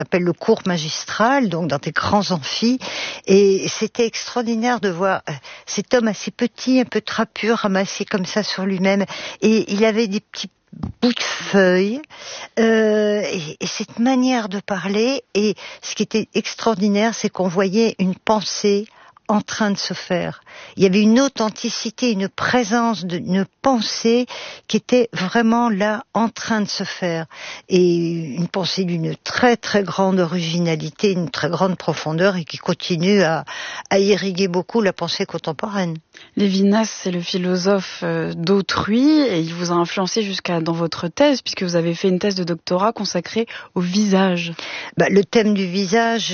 appelle le cours magistral, donc dans des grands amphis. Et c'était extraordinaire de voir cet homme assez petit, un peu trapu, ramassé comme ça sur lui-même. Et il avait des petits bouts de feuilles, et cette manière de parler. Et ce qui était extraordinaire, c'est qu'on voyait une pensée en train de se faire. Il y avait une authenticité, une présence, une pensée qui était vraiment là, en train de se faire. Et une pensée d'une très très grande originalité, une très grande profondeur et qui continue à irriguer beaucoup la pensée contemporaine. Lévinas, c'est le philosophe d'autrui et il vous a influencé jusqu'à dans votre thèse, puisque vous avez fait une thèse de doctorat consacrée au visage. Le thème du visage,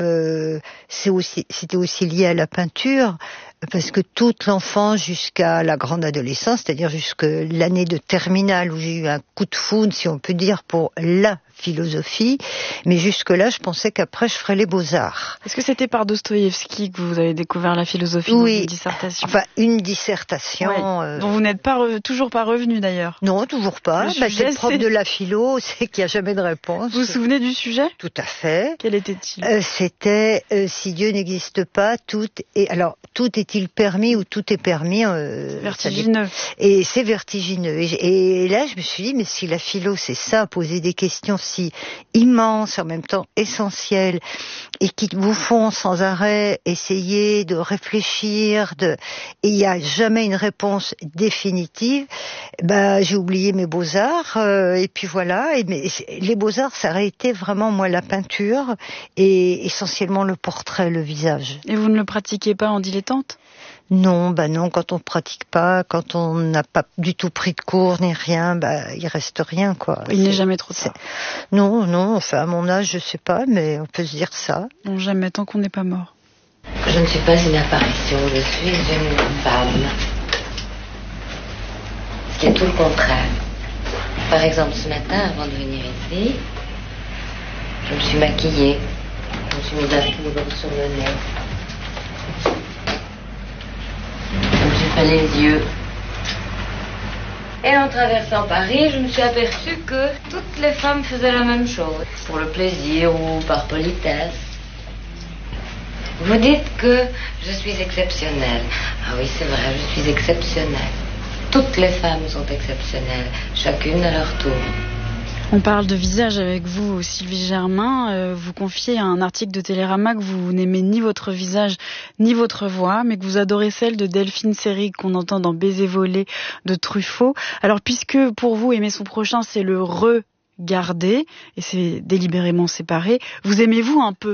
c'était aussi lié à la peinture, parce que toute l'enfance jusqu'à la grande adolescence, c'est-à-dire jusqu'à l'année de terminale où j'ai eu un coup de foudre, si on peut dire, pour la philosophie, mais jusque-là, je pensais qu'après, je ferais les beaux-arts. Est-ce que c'était par Dostoïevski que vous avez découvert la philosophie dans une dissertation ? Enfin, une dissertation. Ouais, dont vous n'êtes toujours pas revenu d'ailleurs. Non, toujours pas. C'est le propre de la philo, c'est qu'il n'y a jamais de réponse. Vous vous souvenez du sujet ? Tout à fait. Quel était-il ? C'était si Dieu n'existe pas, tout est-il permis ou tout est permis. Vertigineux. Et c'est vertigineux. Et là, je me suis dit, mais si la philo, c'est ça, poser des questions si immenses, en même temps essentielles, et qui vous font sans arrêt essayer de réfléchir, et il n'y a jamais une réponse définitive, j'ai oublié mes beaux-arts, et puis voilà. Mais les beaux-arts, ça aurait été vraiment, moi, la peinture, et essentiellement le portrait, le visage. Et vous ne le pratiquez pas en dilettante ? Non, non, quand on pratique pas, quand on n'a pas du tout pris de cours ni rien, il reste rien, quoi. Il n'est jamais trop tard. Non, enfin, à mon âge, je sais pas, mais on peut se dire ça. Non, jamais, tant qu'on n'est pas mort. Je ne suis pas une apparition, je suis une femme. Ce qui est tout le contraire. Par exemple, ce matin, avant de venir ici, je me suis maquillée. Je me suis mis de la poudre sur le nez. Je me suis fait les yeux. Et en traversant Paris, je me suis aperçue que toutes les femmes faisaient la même chose. Pour le plaisir ou par politesse. Vous dites que je suis exceptionnelle. Ah oui, c'est vrai, je suis exceptionnelle. Toutes les femmes sont exceptionnelles, chacune à leur tour. On parle de visage avec vous, Sylvie Germain. Vous confiez à un article de Télérama que vous n'aimez ni votre visage ni votre voix, mais que vous adorez celle de Delphine Seyrig qu'on entend dans Baiser volé de Truffaut. Alors, puisque pour vous, aimer son prochain, c'est le regarder, et c'est délibérément séparé, vous aimez-vous un peu ?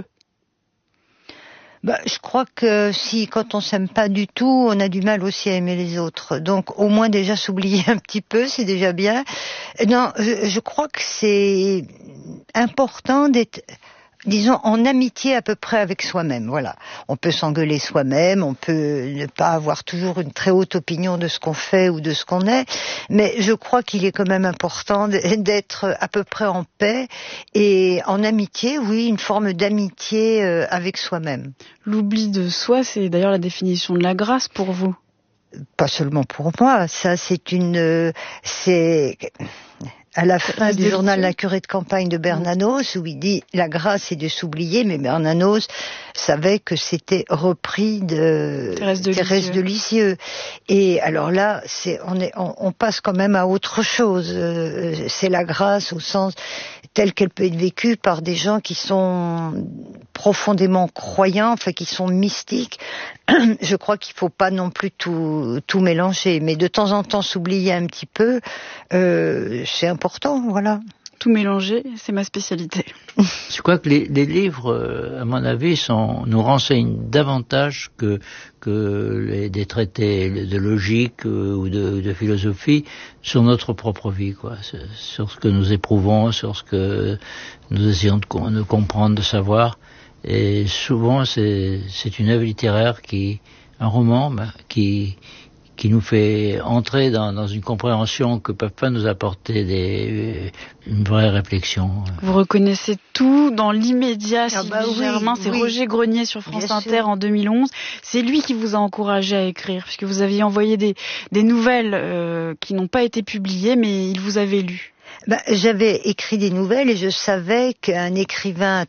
Je crois que quand on s'aime pas du tout, on a du mal aussi à aimer les autres. Donc, au moins déjà s'oublier un petit peu, c'est déjà bien. Non, je crois que c'est important d'être, disons, en amitié à peu près avec soi-même. Voilà. On peut s'engueuler soi-même, on peut ne pas avoir toujours une très haute opinion de ce qu'on fait ou de ce qu'on est, mais je crois qu'il est quand même important d'être à peu près en paix et en amitié, oui, une forme d'amitié avec soi-même. L'oubli de soi, c'est d'ailleurs la définition de la grâce pour vous. Pas seulement pour moi, ça c'est à la fin du journal La curée de campagne de Bernanos, où il dit la grâce c'est de s'oublier, mais Bernanos savait que c'était repris de Thérèse de Lisieux. Et alors là, on passe quand même à autre chose. C'est la grâce au sens telle qu'elle peut être vécue par des gens qui sont profondément croyants, enfin qui sont mystiques. Je crois qu'il faut pas non plus tout mélanger, mais de temps en temps s'oublier un petit peu, c'est important, voilà. Tout mélanger, c'est ma spécialité. Je crois que les livres, à mon avis, nous renseignent davantage que des traités de logique ou de philosophie sur notre propre vie, quoi, sur ce que nous éprouvons, sur ce que nous essayons de comprendre, de savoir. Et souvent, c'est une œuvre littéraire un roman, qui nous fait entrer dans une compréhension que peuvent pas nous apporter une vraie réflexion. Vous reconnaissez tout dans l'immédiat, Sylvie Germain. C'est Roger Grenier sur France Inter en 2011. C'est lui qui vous a encouragé à écrire, puisque vous aviez envoyé des nouvelles qui n'ont pas été publiées, mais il vous avait lu. J'avais écrit des nouvelles et je savais qu'un écrivain